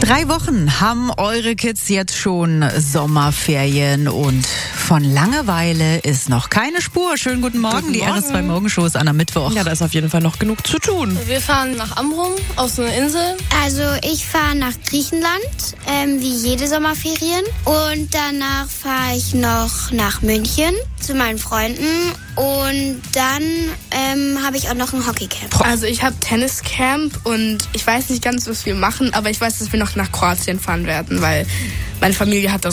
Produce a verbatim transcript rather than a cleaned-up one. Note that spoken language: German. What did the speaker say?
Drei Wochen haben eure Kids jetzt schon Sommerferien und von Langeweile ist noch keine Spur. Schönen guten Morgen, Guten die Morgen. R S zwei Morgenshow ist an am Mittwoch. Ja, da ist auf jeden Fall noch genug zu tun. Wir fahren nach Amrum auf so eine Insel. Also ich fahre nach Griechenland, ähm, wie jede Sommerferien. Und danach fahre ich noch nach München zu meinen Freunden. Und dann ähm, habe ich auch noch ein Hockeycamp. Also ich habe Tenniscamp und ich weiß nicht ganz, was wir machen, aber ich weiß, dass wir noch nach Kroatien fahren werden, weil meine Familie hat da